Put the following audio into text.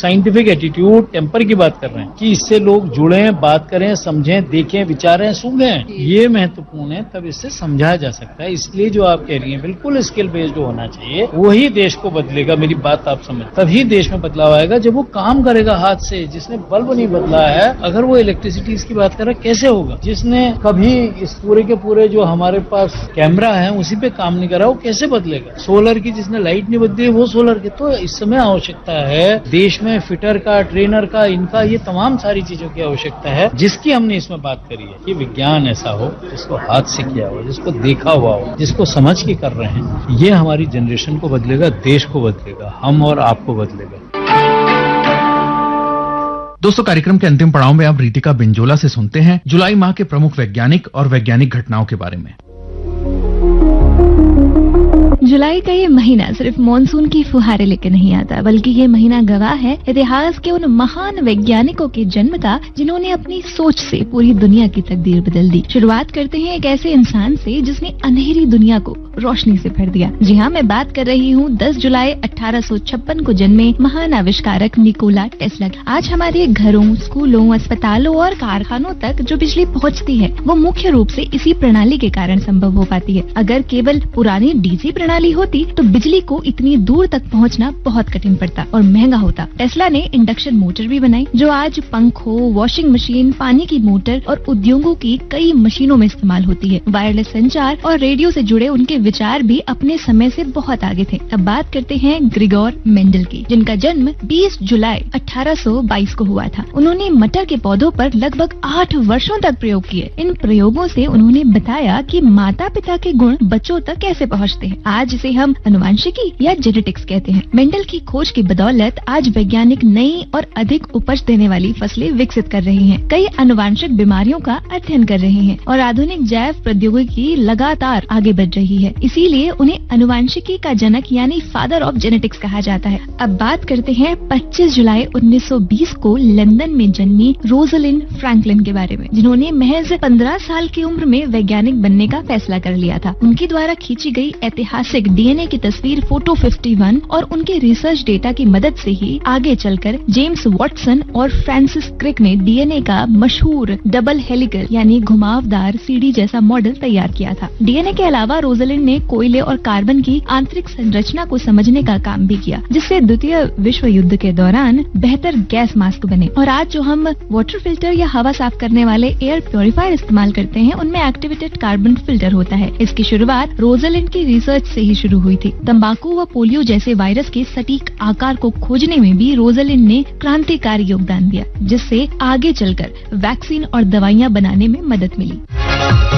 Scientific attitude, temper की बात कर रहे हैं कि इससे लोग जुड़े, बात करें, समझें, देखें, विचारें, सुनें, ये महत्वपूर्ण है। तब इससे समझाया जा सकता है। इसलिए जो आप कह रही हैं बिल्कुल स्किल बेस्ड होना चाहिए, वही देश को बदलेगा। मेरी बात आप समझ, तभी देश में बदलाव आएगा जब वो काम करेगा हाथ से। जिसने बल्ब नहीं बदला है, अगर वो इलेक्ट्रिसिटी की बात कर रहा है, कैसे होगा? जिसने कभी इस पूरे के पूरे जो हमारे पास कैमरा है उसी पे काम नहीं करा, वो कैसे बदलेगा? सोलर की जिसने लाइट नहीं बदली, वो सोलर की। तो इस समय आवश्यकता है देश में फिटर का, ट्रेनर का, इनका, ये तमाम सारी चीजों की आवश्यकता है, जिसकी हमने इसमें बात करी है कि विज्ञान ऐसा हो जिसको हाथ से किया हो, जिसको देखा हुआ हो, जिसको समझ के कर रहे हैं। ये हमारी जनरेशन को बदलेगा, देश को बदलेगा, हम और आपको बदलेगा। दोस्तों, कार्यक्रम के अंतिम पड़ाव में अब रितिका बिंजोला से सुनते हैं जुलाई माह के प्रमुख वैज्ञानिक और वैज्ञानिक घटनाओं के बारे में। जुलाई का ये महीना सिर्फ मॉनसून की फुहारे लेके नहीं आता, बल्कि ये महीना गवाह है इतिहास के उन महान वैज्ञानिकों के जन्म का जिन्होंने अपनी सोच से पूरी दुनिया की तकदीर बदल दी। शुरुआत करते हैं एक ऐसे इंसान से जिसने अंधेरी दुनिया को रोशनी से भर दिया। जी हाँ, मैं बात कर रही हूँ 10 जुलाई 1856 को जन्मे महान आविष्कारक निकोला टेस्ला। आज हमारे घरों, स्कूलों, अस्पतालों और कारखानों तक जो बिजली पहुँचती है, वो मुख्य रूप से इसी प्रणाली के कारण संभव हो पाती है। अगर केवल पुरानी डीसी प्रणाली होती तो बिजली को इतनी दूर तक पहुंचना बहुत कठिन पड़ता और महंगा होता। टेस्ला ने इंडक्शन मोटर भी बनाई, जो आज पंखों, वॉशिंग मशीन, पानी की मोटर और उद्योगों की कई मशीनों में इस्तेमाल होती है। वायरलेस संचार और रेडियो से जुड़े उनके विचार भी अपने समय से बहुत आगे थे। अब बात करते हैं ग्रिगोर मेंडल की, जिनका जन्म 20 जुलाई 1822 को हुआ था। उन्होंने मटर के पौधों पर लगभग 8 वर्षों तक प्रयोग किए। इन प्रयोगों से उन्होंने बताया कि माता पिता के गुण बच्चों तक कैसे पहुँचते हैं। आज जिसे हम अनुवांशिकी या जेनेटिक्स कहते हैं। मेंडल की खोज की बदौलत आज वैज्ञानिक नई और अधिक उपज देने वाली फसलें विकसित कर रहे हैं, कई अनुवांशिक बीमारियों का अध्ययन कर रहे हैं और आधुनिक जैव प्रौद्योगिकी लगातार आगे बढ़ रही है। इसीलिए उन्हें अनुवांशिकी का जनक यानी फादर ऑफ जेनेटिक्स कहा जाता है। अब बात करते हैं 25 जुलाई 1920 को लंदन में जन्मी रोजलिंड फ्रैंकलिन के बारे में, जिन्होंने महज 15 साल की उम्र में वैज्ञानिक बनने का फैसला कर लिया था। उनके द्वारा खींची गई ऐतिहासिक डीएनए की तस्वीर फोटो 51 और उनके रिसर्च डेटा की मदद से ही आगे चलकर जेम्स वॉटसन और फ्रांसिस क्रिक ने डीएनए का मशहूर डबल हेलिकल यानी घुमावदार सीढ़ी जैसा मॉडल तैयार किया था। डीएनए के अलावा रोजलिंड ने कोयले और कार्बन की आंतरिक संरचना को समझने का काम भी किया, जिससे द्वितीय विश्व युद्ध के दौरान बेहतर गैस मास्क बने। और आज जो हम वाटर फिल्टर या हवा साफ करने वाले एयर प्योरीफायर इस्तेमाल करते हैं, उनमें एक्टिवेटेड कार्बन फिल्टर होता है। इसकी शुरुआत रोजलिंड की रिसर्च से ही शुरू हुई थी। तंबाकू व पोलियो जैसे वायरस के सटीक आकार को खोजने में भी रोजलिंड ने क्रांतिकारी योगदान दिया, जिससे आगे चलकर वैक्सीन और दवाइयां बनाने में मदद मिली।